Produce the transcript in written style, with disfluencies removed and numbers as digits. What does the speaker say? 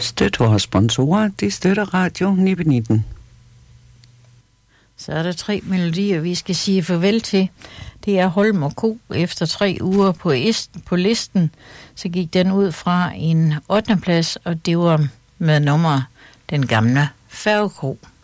Støt vores sponsorer, de støtter Radio 919. Så er der 3 melodier, vi skal sige farvel til. Det er Holm og Ko. Efter 3 uger på listen, så gik den ud fra en 8. plads, og det var med nummer Den Gamle Færgekro.